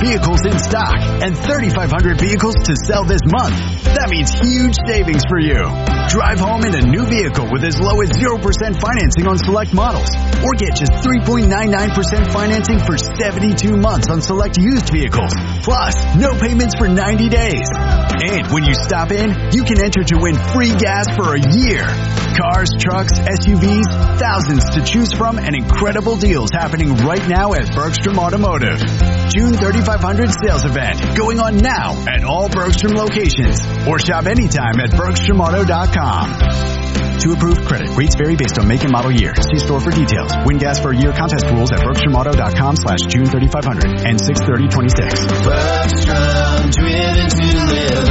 vehicles in stock and 3,500 vehicles to sell this month. That means huge savings for you. Drive home in a new vehicle with as low as 0% financing on select models. Or get just 3.99% financing for 72 months on select used vehicles. Plus, no payments for 90 days. And when you stop in, you can enter to win free gas for a year. Cars, trucks, SUVs, thousands to choose from, and incredible deals happening right now at Bergstrom Automotive. June 3500 sales event going on now at all Bergstrom locations. Or shop anytime at BergstromAuto.com. To approved credit. Rates vary based on make and model year. See store for details. Win gas for a year contest rules at BergstromAuto.com/June 3500 and 6/30/26. Bergstrom, driven to live.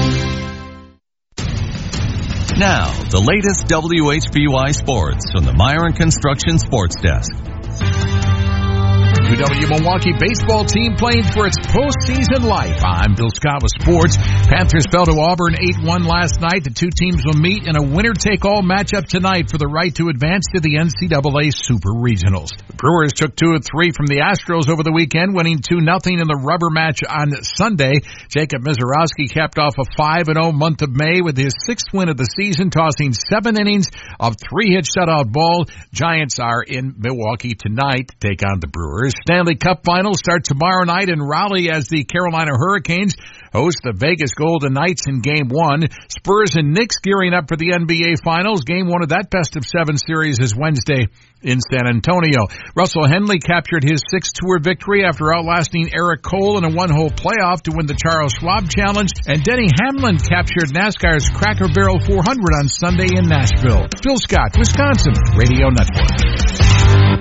Now, the latest WHBY sports from the Myron Construction Sports Desk. UW Milwaukee baseball team playing for its postseason life. I'm Bill Scott with sports. Panthers fell to Auburn 8-1 last night. The two teams will meet in a winner-take-all matchup tonight for the right to advance to the NCAA Super Regionals. The Brewers took 2 of 3 from the Astros over the weekend, winning 2-0 in the rubber match on Sunday. Jacob Mizorowski capped off a 5-0 month of May with his 6th win of the season, tossing 7 innings of 3-hit shutout ball. Giants are in Milwaukee tonight to take on the Brewers. Stanley Cup Finals start tomorrow night in Raleigh as the Carolina Hurricanes host the Vegas Golden Knights in Game 1. Spurs and Knicks gearing up for the NBA Finals. Game 1 of that best-of-7 series is Wednesday in San Antonio. Russell Henley captured his 6th tour victory after outlasting Eric Cole in a one-hole playoff to win the Charles Schwab Challenge. And Denny Hamlin captured NASCAR's Cracker Barrel 400 on Sunday in Nashville. Phil Scott, Wisconsin Radio Network.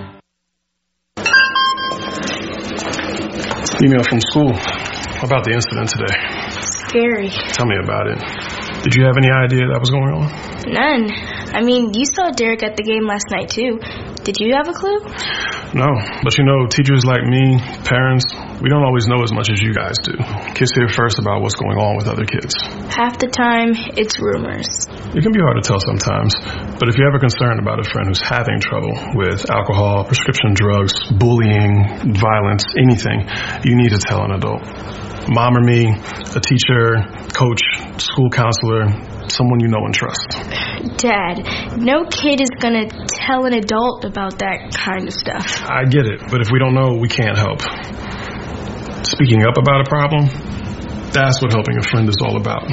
Email from school about the incident today. Scary. Tell me about it. Did you have any idea that was going on? None. I mean, you saw Derek at the game last night, too. Did you have a clue? No, but you know, teachers like me, parents, we don't always know as much as you guys do. Kids hear first about what's going on with other kids. Half the time, it's rumors. It can be hard to tell sometimes, but if you're ever concerned about a friend who's having trouble with alcohol, prescription drugs, bullying, violence, anything, you need to tell an adult. Mom or me, a teacher, coach, school counselor, someone you know and trust. Dad, no kid is gonna tell an adult about that kind of stuff. I get it, but if we don't know, we can't help. Speaking up about a problem, that's what helping a friend is all about.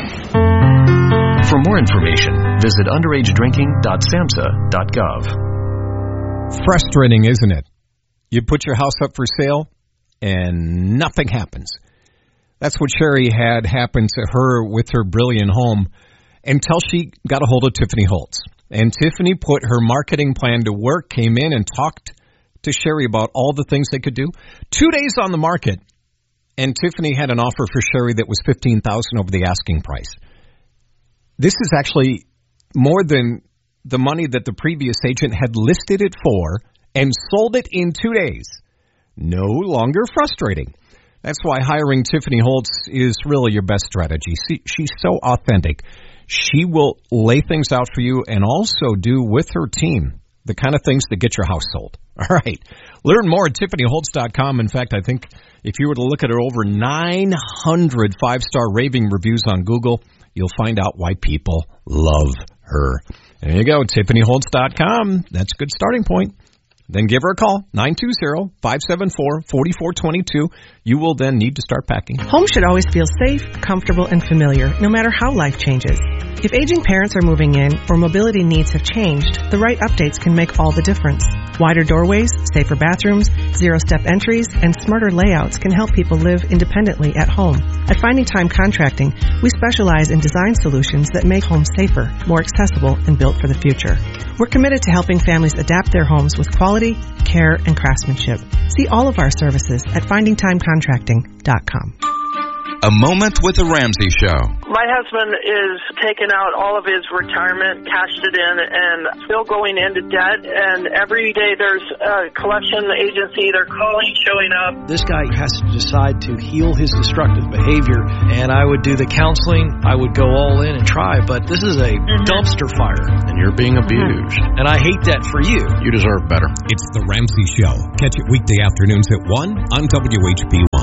For more information, visit underagedrinking.samhsa.gov. Frustrating, isn't it? You put your house up for sale and nothing happens. That's what Sherry had happen to her with her brilliant home until she got a hold of Tiffany Holtz. And Tiffany put her marketing plan to work, came in and talked to Sherry about all the things they could do. 2 days on the market, and Tiffany had an offer for Sherry that was $15,000 over the asking price. This is actually more than the money that the previous agent had listed it for and sold it in 2 days. No longer frustrating. That's why hiring Tiffany Holtz is really your best strategy. See, she's so authentic. She will lay things out for you and also do with her team the kind of things that get your house sold. All right. Learn more at TiffanyHoltz.com. In fact, I think if you were to look at her over 900 5-star raving reviews on Google, you'll find out why people love her. There you go, TiffanyHoltz.com. That's a good starting point. Then give her a call, 920-574-4422. You will then need to start packing. Home should always feel safe, comfortable, and familiar, no matter how life changes. If aging parents are moving in or mobility needs have changed, the right updates can make all the difference. Wider doorways, safer bathrooms, zero-step entries, and smarter layouts can help people live independently at home. At Finding Time Contracting, we specialize in design solutions that make homes safer, more accessible, and built for the future. We're committed to helping families adapt their homes with quality, care, and craftsmanship. See all of our services at FindingTimeContracting.com. A Moment with the Ramsey Show. My husband is taking out all of his retirement, cashed it in, and still going into debt. And every day there's a collection agency. They're calling, showing up. This guy has to decide to heal his destructive behavior. And I would do the counseling. I would go all in and try. But this is a dumpster fire. And you're being abused. And I hate that for you. You deserve better. It's The Ramsey Show. Catch it weekday afternoons at 1 on WHB.